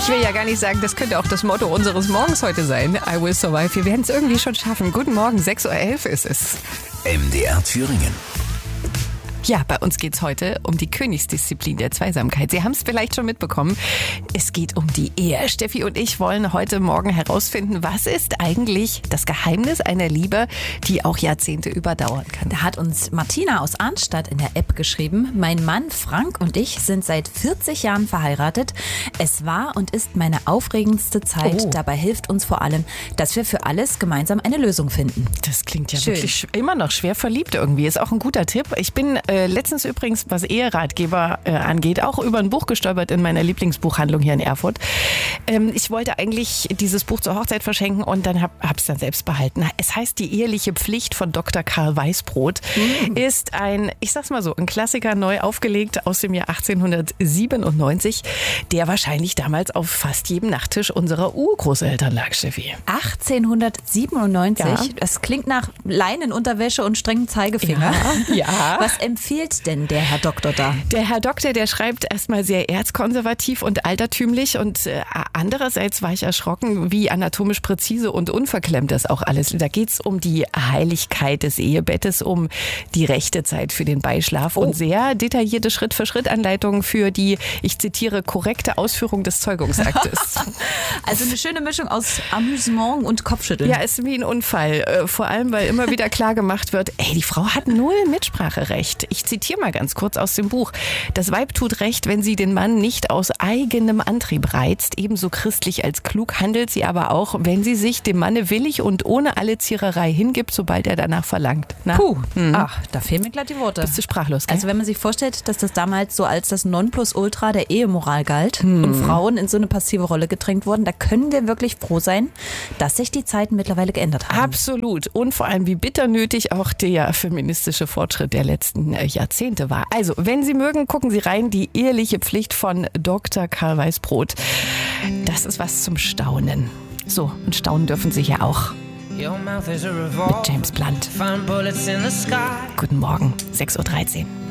Ich will ja gar nicht sagen, das könnte auch das Motto unseres Morgens heute sein. I will survive. Wir werden es irgendwie schon schaffen. Guten Morgen, 6:11 Uhr ist es. MDR Thüringen. Ja, bei uns geht's heute um die Königsdisziplin der Zweisamkeit. Sie haben es vielleicht schon mitbekommen. Es geht um die Ehe. Steffi und ich wollen heute Morgen herausfinden, was ist eigentlich das Geheimnis einer Liebe, die auch Jahrzehnte überdauern kann. Da hat uns Martina aus Arnstadt in der App geschrieben: Mein Mann Frank und ich sind seit 40 Jahren verheiratet. Es war und ist meine aufregendste Zeit. Oh. Dabei hilft uns vor allem, dass wir für alles gemeinsam eine Lösung finden. Das klingt ja Schön. wirklich immer noch schwer verliebt irgendwie. Ist auch ein guter Tipp. Ich bin letztens übrigens, was Eheratgeber angeht, auch über ein Buch gestolpert in meiner Lieblingsbuchhandlung hier in Erfurt. Ich wollte eigentlich dieses Buch zur Hochzeit verschenken und dann habe es dann selbst behalten. Es heißt Die eheliche Pflicht von Dr. Karl Weißbrot. Ist ein, ich sag's mal so, ein Klassiker, neu aufgelegt aus dem Jahr 1897, der wahrscheinlich damals auf fast jedem Nachttisch unserer Urgroßeltern lag, Steffi. 1897, Ja. das klingt nach Leinenunterwäsche und strengem Zeigefinger. Ja. Was empfiehlt denn der Herr Doktor da? Der Herr Doktor, der schreibt erstmal sehr erzkonservativ und altertümlich und andererseits war ich erschrocken, wie anatomisch präzise und unverklemmt das auch alles. Da geht's um die Heiligkeit des Ehebettes, um die rechte Zeit für den Beischlaf und sehr detaillierte Schritt-für-Schritt-Anleitungen für die, ich zitiere, korrekte Ausführung des Zeugungsaktes. Also eine schöne Mischung aus Amüsement und Kopfschütteln. Ja, ist wie ein Unfall. Vor allem, weil immer wieder klar gemacht wird, die Frau hat null Mitspracherecht. Ich zitiere mal ganz kurz aus dem Buch. Das Weib tut recht, wenn sie den Mann nicht aus eigenem Antrieb reizt. Ebenso christlich als klug handelt sie aber auch, wenn sie sich dem Manne willig und ohne alle Ziererei hingibt, sobald er danach verlangt. Na? Puh, ach, da fehlen mir glatt die Worte. Bist du sprachlos, gell? Also wenn man sich vorstellt, dass das damals so als das Nonplusultra der Ehemoral galt und Frauen in so eine passive Rolle gedrängt wurden, da können wir wirklich froh sein, dass sich die Zeiten mittlerweile geändert haben. Absolut. Und vor allem, wie bitter nötig auch der feministische Fortschritt der letzten Jahrzehnte war. Also, wenn Sie mögen, gucken Sie rein. Die eheliche Pflicht von Dr. Karl Weißbrot. Das ist was zum Staunen. So, und staunen dürfen Sie ja auch. Mit James Blunt. Guten Morgen, 6:13 Uhr.